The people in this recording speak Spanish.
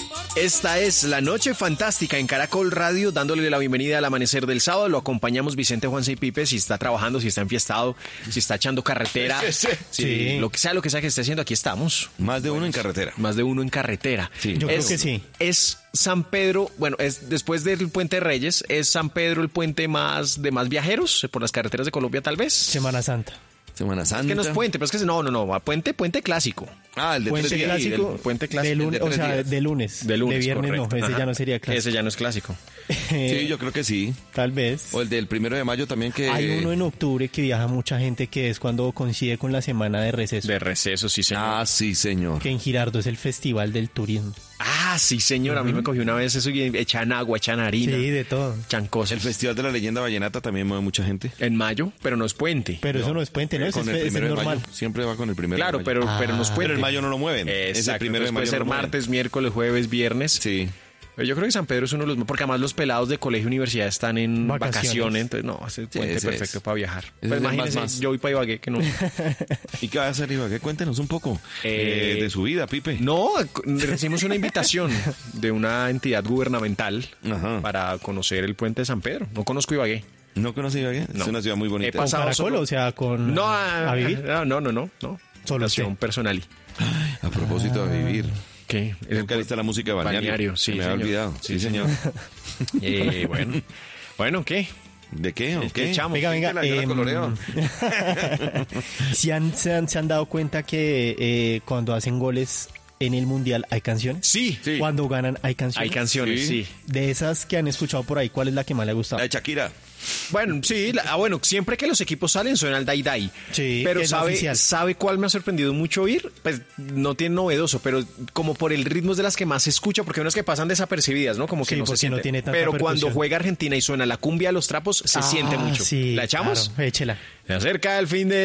Esta es La Noche Fantástica en Caracol Radio, dándole la bienvenida al amanecer del sábado. Lo acompañamos Vicente, Juanse y Pipe, si está trabajando, si está enfiestado, si está echando carretera, Sí. lo que sea que esté haciendo, aquí estamos. Más de uno en carretera. Más de uno en carretera. Sí. Yo creo que sí. Es San Pedro, bueno, es después del Puente de Reyes, ¿es San Pedro el puente más de más viajeros por las carreteras de Colombia, tal vez? Semana Santa. Semana Santa. Es que no es puente, pero es que no, puente clásico. Ah, el de Puente 3 días. clásico. el puente clásico. De lunes, el de o sea, 3 días. de lunes. De lunes, De viernes correcto. no, ese Ajá. ya no sería clásico. Ese ya no es clásico. Sí, yo creo que sí. Tal vez. O el del 1 de mayo también que... Hay uno en octubre que viaja mucha gente, que es cuando coincide con la semana de receso. De receso, sí, señor. Ah, sí, señor. Que en Girardot es el Festival del Turismo. Ah, sí, señor. A mí me cogió una vez eso y echan agua, echan harina. Sí, de todo. Echan cosas. El Festival de la Leyenda Vallenata también mueve mucha gente. En mayo, pero no es puente. Pero eso no es puente, ¿no? Ese Con es, el ese es 1 de normal. mayo. Siempre va con el 1 Claro, de mayo. pero no es puente. Pero el mayo no lo mueven. Exacto. Ese 1 de Entonces mayo puede no ser lo mueven. martes, miércoles, jueves, viernes. Sí. Pero yo creo que San Pedro es uno de los... Porque además los pelados de colegio y universidad están en vacaciones. Entonces, no, es el puente ese perfecto es. para viajar. Ese Pues es el imagínense, más. yo voy para Ibagué, que no... ¿Y qué va a hacer, Ibagué? Cuéntenos un poco de su vida, Pipe. No, recibimos una invitación de una entidad gubernamental Ajá. para conocer el puente de San Pedro. No conozco Ibagué. ¿No conoce Ibagué? No. Es una ciudad muy He bonita. ¿Con pasado Caracol? solo- O sea, con... No, ¿A vivir? No. Solo Situación usted. personal. A propósito de vivir. ¿Qué? Es que lista la música de Balneario. sí, Se me había señor. olvidado. Sí, señor. Bueno, ¿qué? ¿De qué o qué? echamos? Venga, Yo la coloreo. ¿Se han dado cuenta que cuando hacen goles en el Mundial hay canciones? Sí, Sí. Cuando ganan hay canciones. hay canciones, Sí. sí. De esas que han escuchado por ahí, ¿cuál es la que más le ha gustado? La de Shakira. Bueno, sí, siempre que los equipos salen suena el Dai Dai. Sí, pero es la oficial. ¿sabe cuál me ha sorprendido mucho oír? Pues no tiene novedoso, pero como por el ritmo es de las que más se escucha, porque hay unas que pasan desapercibidas, ¿no? Como que Sí, no se porque siente. no tiene tanta pero cuando percusión. juega Argentina y suena la cumbia de los trapos, se siente mucho. Sí, ¿La echamos? claro, échela. Se acerca el fin de